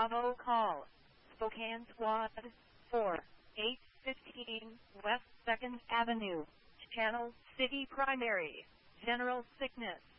Bravo call. Spokane Squad 4, 815 West 2nd Avenue, Channel City Primary, General Sickness.